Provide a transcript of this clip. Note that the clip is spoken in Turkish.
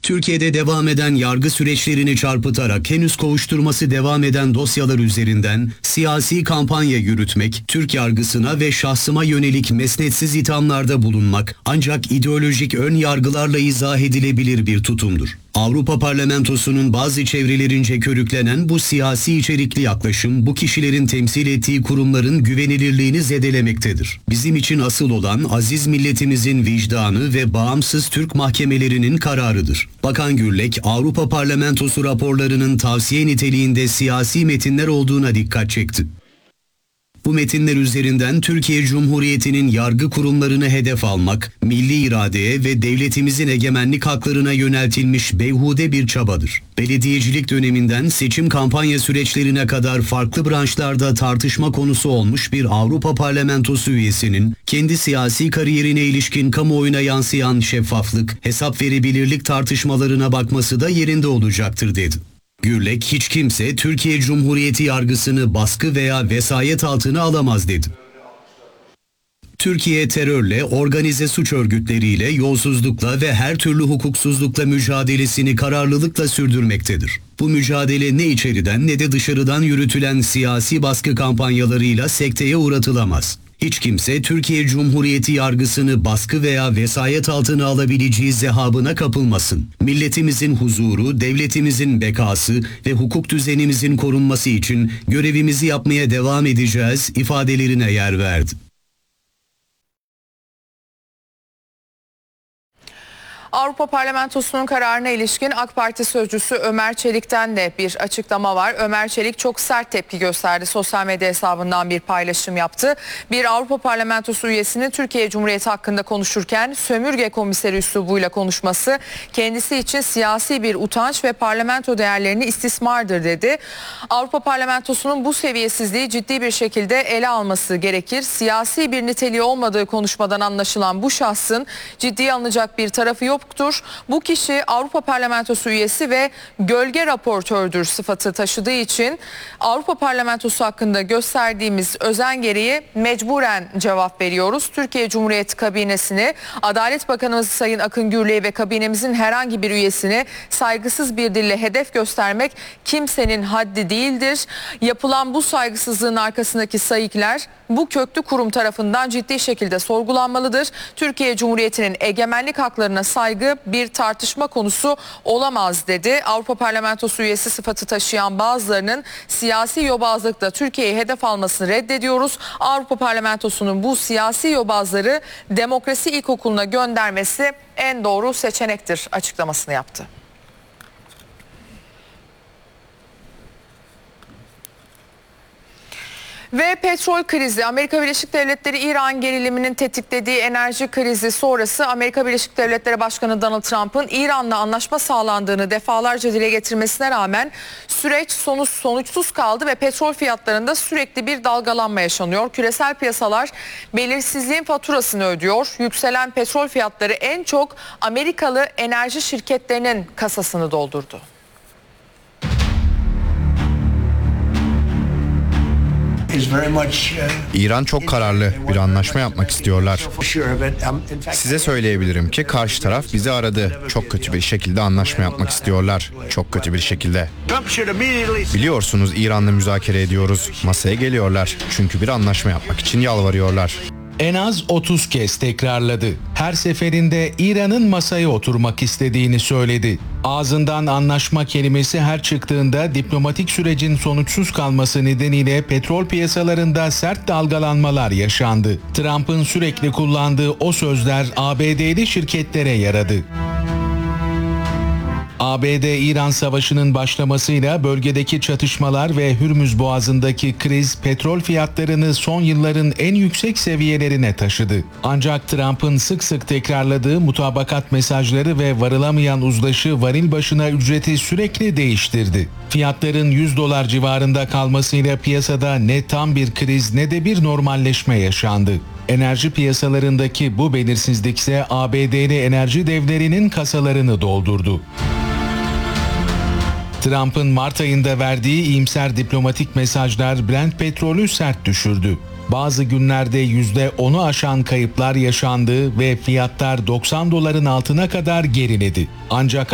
Türkiye'de devam eden yargı süreçlerini çarpıtarak henüz kovuşturması devam eden dosyalar üzerinden siyasi kampanya yürütmek, Türk yargısına ve şahsıma yönelik mesnetsiz ithamlarda bulunmak ancak ideolojik ön yargılarla izah edilebilir bir tutumdur. Avrupa Parlamentosu'nun bazı çevrelerince körüklenen bu siyasi içerikli yaklaşım, bu kişilerin temsil ettiği kurumların güvenilirliğini zedelemektedir. Bizim için asıl olan aziz milletimizin vicdanı ve bağımsız Türk mahkemelerinin kararıdır. Bakan Gürlek, Avrupa Parlamentosu raporlarının tavsiye niteliğinde siyasi metinler olduğuna dikkat çekti. Bu metinler üzerinden Türkiye Cumhuriyeti'nin yargı kurumlarını hedef almak, milli iradeye ve devletimizin egemenlik haklarına yöneltilmiş beyhude bir çabadır. Belediyecilik döneminden seçim kampanya süreçlerine kadar farklı branşlarda tartışma konusu olmuş bir Avrupa Parlamentosu üyesinin kendi siyasi kariyerine ilişkin kamuoyuna yansıyan şeffaflık, hesap verebilirlik tartışmalarına bakması da yerinde olacaktır dedi. Gürlek, hiç kimse Türkiye Cumhuriyeti yargısını baskı veya vesayet altına alamaz dedi. Türkiye terörle, organize suç örgütleriyle, yolsuzlukla ve her türlü hukuksuzlukla mücadelesini kararlılıkla sürdürmektedir. Bu mücadele ne içeriden ne de dışarıdan yürütülen siyasi baskı kampanyalarıyla sekteye uğratılamaz. Hiç kimse Türkiye Cumhuriyeti yargısını baskı veya vesayet altına alabileceği zehabına kapılmasın. Milletimizin huzuru, devletimizin bekası ve hukuk düzenimizin korunması için görevimizi yapmaya devam edeceğiz ifadelerine yer verdi. Avrupa Parlamentosu'nun kararına ilişkin AK Parti sözcüsü Ömer Çelik'ten de bir açıklama var. Ömer Çelik çok sert tepki gösterdi. Sosyal medya hesabından bir paylaşım yaptı. Bir Avrupa Parlamentosu üyesinin Türkiye Cumhuriyeti hakkında konuşurken sömürge komiseri üslubuyla konuşması kendisi için siyasi bir utanç ve parlamento değerlerini istismardır dedi. Avrupa Parlamentosu'nun bu seviyesizliği ciddi bir şekilde ele alması gerekir. Siyasi bir niteliği olmadığı konuşmadan anlaşılan bu şahsın ciddiye alınacak bir tarafı yoktur. Bu kişi Avrupa Parlamentosu üyesi ve gölge raportördür sıfatı taşıdığı için Avrupa Parlamentosu hakkında gösterdiğimiz özen gereği mecburen cevap veriyoruz. Türkiye Cumhuriyeti kabinesini, Adalet Bakanımız Sayın Akın Gürlek'i ve kabinemizin herhangi bir üyesini saygısız bir dille hedef göstermek kimsenin haddi değildir. Yapılan bu saygısızlığın arkasındaki sayıklar bu köklü kurum tarafından ciddi şekilde sorgulanmalıdır. Türkiye Cumhuriyeti'nin egemenlik haklarına saygı bir tartışma konusu olamaz dedi. Avrupa Parlamentosu üyesi sıfatı taşıyan bazılarının siyasi yobazlıkla Türkiye'yi hedef almasını reddediyoruz. Avrupa Parlamentosu'nun bu siyasi yobazları demokrasi ilkokuluna göndermesi en doğru seçenektir açıklamasını yaptı. Ve petrol krizi, Amerika Birleşik Devletleri İran geriliminin tetiklediği enerji krizi sonrası Amerika Birleşik Devletleri Başkanı Donald Trump'ın İran'la anlaşma sağlandığını defalarca dile getirmesine rağmen süreç sonuçsuz kaldı ve petrol fiyatlarında sürekli bir dalgalanma yaşanıyor. Küresel piyasalar belirsizliğin faturasını ödüyor. Yükselen petrol fiyatları en çok Amerikalı enerji şirketlerinin kasasını doldurdu. İran çok kararlı bir anlaşma yapmak istiyorlar. Size söyleyebilirim ki karşı taraf bizi aradı. Çok kötü bir şekilde anlaşma yapmak istiyorlar. Çok kötü bir şekilde. Biliyorsunuz İran'la müzakere ediyoruz. Masaya geliyorlar. Çünkü bir anlaşma yapmak için yalvarıyorlar. En az 30 kez tekrarladı. Her seferinde İran'ın masaya oturmak istediğini söyledi. Ağzından anlaşma kelimesi her çıktığında diplomatik sürecin sonuçsuz kalması nedeniyle petrol piyasalarında sert dalgalanmalar yaşandı. Trump'ın sürekli kullandığı o sözler ABD'li şirketlere yaradı. ABD-İran savaşının başlamasıyla bölgedeki çatışmalar ve Hürmüz Boğazı'ndaki kriz petrol fiyatlarını son yılların en yüksek seviyelerine taşıdı. Ancak Trump'ın sık sık tekrarladığı mutabakat mesajları ve varılamayan uzlaşı varil başına ücreti sürekli değiştirdi. Fiyatların $100 civarında kalmasıyla piyasada ne tam bir kriz ne de bir normalleşme yaşandı. Enerji piyasalarındaki bu belirsizlik ise ABD'li enerji devlerinin kasalarını doldurdu. Trump'ın Mart ayında verdiği iyimser diplomatik mesajlar Brent petrolü sert düşürdü. Bazı günlerde %10'u aşan kayıplar yaşandı ve fiyatlar $90'ın altına kadar geriledi. Ancak